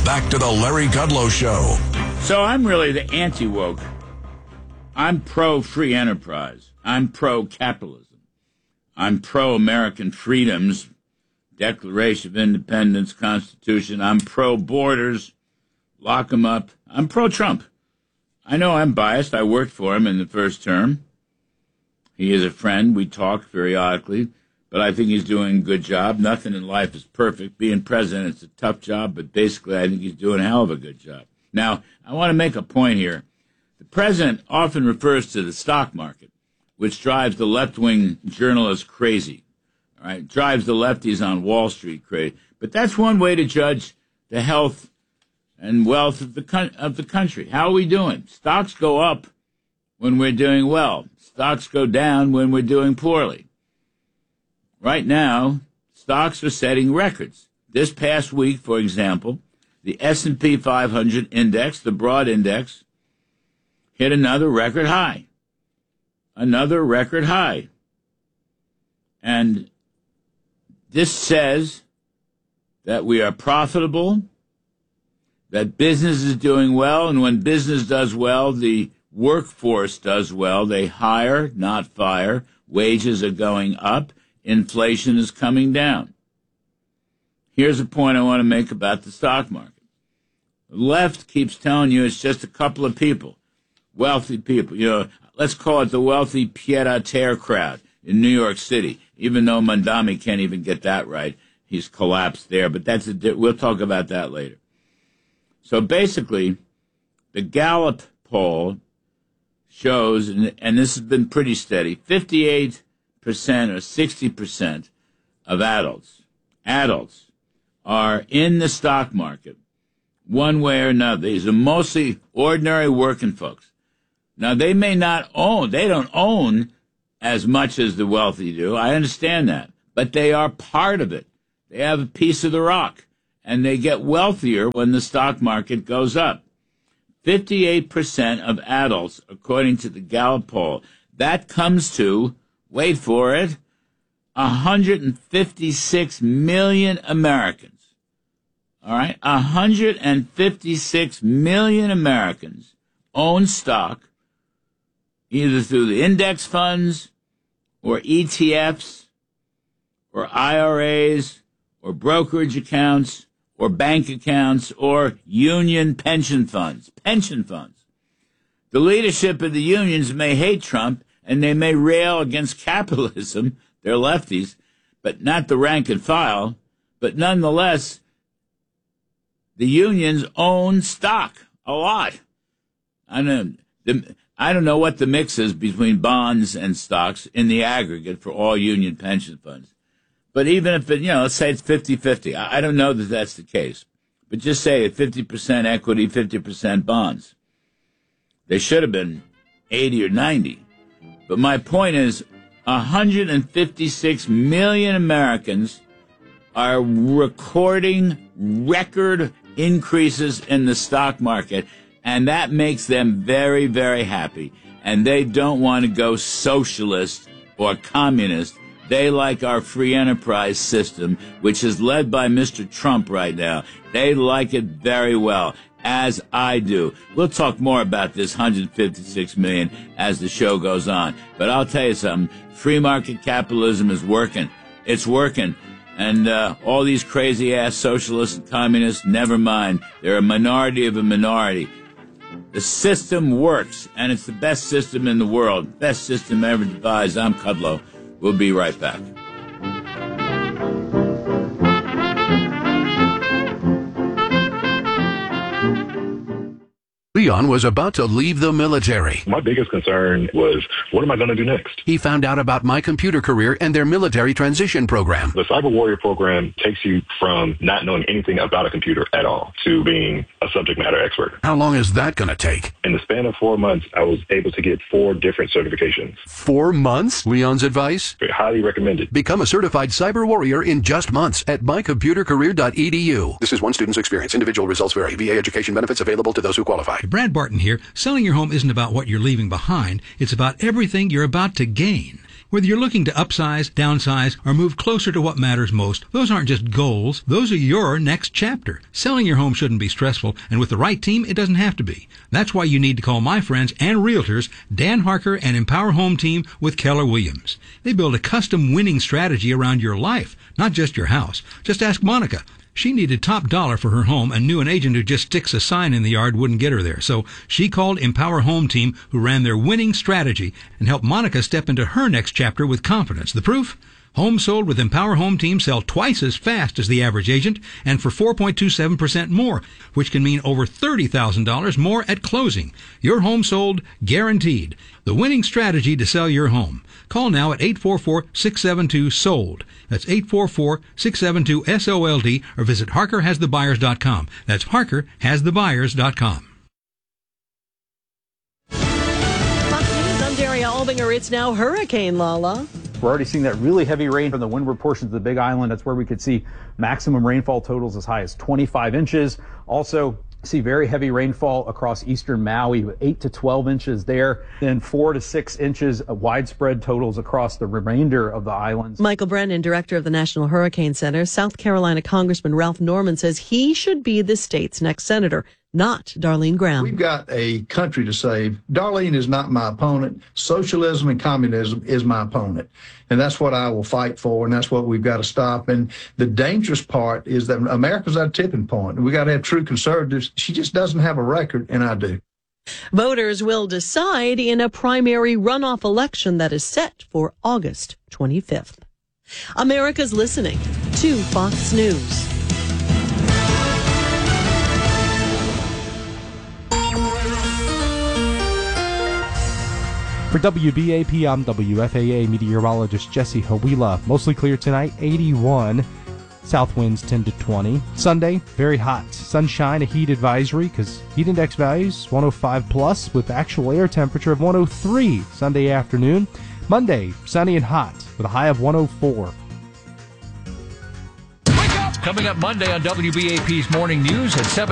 back to the Larry Kudlow Show. So I'm really the anti-woke. I'm pro-free enterprise. I'm pro-capitalism. I'm pro-American freedoms, Declaration of Independence, Constitution. I'm pro-borders, lock them up. I'm pro-Trump. I know I'm biased. I worked for him in the first term. He is a friend. We talk periodically, but I think he's doing a good job. Nothing in life is perfect. Being president is a tough job, but basically I think he's doing a hell of a good job. Now, I want to make a point here. The president often refers to the stock market, which drives the left-wing journalists crazy, all right? Drives the lefties on Wall Street crazy. But that's one way to judge the health and wealth of the country. How are we doing? Stocks go up when we're doing well. Stocks go down when we're doing poorly. Right now, stocks are setting records. This past week, for example, the S&P 500 index, the broad index, hit another record high. Another record high. And this says that we are profitable, that business is doing well, and when business does well, the workforce does well. They hire, not fire. Wages are going up. Inflation is coming down. Here's a point I want to make about the stock market. The left keeps telling you it's just a couple of people, wealthy people. You know, let's call it the wealthy pied-à-terre crowd in New York City, even though Mondami can't even get that right. He's collapsed there, but we'll talk about that later. So basically, the Gallup poll shows, and this has been pretty steady, 58% or 60% of adults are in the stock market one way or another. These are mostly ordinary working folks. Now, they may not own, they don't own as much as the wealthy do. I understand that. But they are part of it. They have a piece of the rock. And they get wealthier when the stock market goes up. 58% of adults, according to the Gallup poll. That comes to, wait for it, 156 million Americans. All right? 156 million Americans own stock, either through the index funds or ETFs or IRAs or brokerage accounts or bank accounts, or union pension funds. Pension funds. The leadership of the unions may hate Trump, and they may rail against capitalism, they're lefties, but not the rank and file. But nonetheless, the unions own stock, a lot. I don't know what the mix is between bonds and stocks in the aggregate for all union pension funds. But even if it, let's say it's 50-50. I don't know that that's the case. But just say it, 50% equity, 50% bonds. They should have been 80 or 90. But my point is 156 million Americans are recording record increases in the stock market, and that makes them very, very happy. And they don't want to go socialist or communist. They like our free enterprise system, which is led by Mr. Trump right now. They like it very well, as I do. We'll talk more about this 156 million as the show goes on. But I'll tell you something. Free market capitalism is working. It's working. And all these crazy-ass socialists and communists, never mind. They're a minority of a minority. The system works, and it's the best system in the world. Best system ever devised. I'm Kudlow. We'll be right back. Leon was about to leave the military. My biggest concern was, what am I going to do next? He found out about My Computer Career and their military transition program. The Cyber Warrior program takes you from not knowing anything about a computer at all to being a subject matter expert. How long is that going to take? In the span of 4 months, I was able to get 4 different certifications. 4 months? Leon's advice? Highly recommended. Become a certified cyber warrior in just months at mycomputercareer.edu. This is one student's experience. Individual results vary. VA education benefits available to those who qualify. Brad Barton here. Selling your home isn't about what you're leaving behind. It's about everything you're about to gain. Whether you're looking to upsize, downsize, or move closer to what matters most, those aren't just goals, those are your next chapter. Selling your home shouldn't be stressful, and with the right team, it doesn't have to be. That's why you need to call my friends and realtors, Dan Harker and Empower Home Team with Keller Williams. They build a custom winning strategy around your life, not just your house. Just ask Monica. She needed top dollar for her home and knew an agent who just sticks a sign in the yard wouldn't get her there. So she called Empower Home Team, who ran their winning strategy and helped Monica step into her next chapter with confidence. The proof? Homes sold with Empower Home Team sell twice as fast as the average agent and for 4.27% more, which can mean over $30,000 more at closing. Your home sold guaranteed. The winning strategy to sell your home. Call now at 844-672-SOLD. That's 844-672-SOLD, or visit HarkerHasTheBuyers.com. That's HarkerHasTheBuyers.com. Fox News, I'm Daria Albinger. It's now Hurricane Lala. We're already seeing that really heavy rain from the windward portions of the Big Island. That's where we could see maximum rainfall totals as high as 25 inches. Also see very heavy rainfall across eastern Maui, with 8 to 12 inches there. Then 4 to 6 inches of widespread totals across the remainder of the islands. Michael Brennan, director of the National Hurricane Center, South Carolina Congressman Ralph Norman says he should be the state's next senator, not Darlene Graham. We've got a country to save. Darlene is not my opponent. Socialism and communism is my opponent. And that's what I will fight for, and that's what we've got to stop. And the dangerous part is that America's at a tipping point. We got to have true conservatives. She just doesn't have a record, and I do. Voters will decide in a primary runoff election that is set for August 25th. America's listening to Fox News. For WBAP, I'm WFAA meteorologist Jesse Hawila. Mostly clear tonight, 81. South winds 10 to 20. Sunday, very hot. Sunshine, a heat advisory because heat index values 105 plus with actual air temperature of 103 Sunday afternoon. Monday, sunny and hot with a high of 104. Coming up Monday on WBAP's Morning News at 7.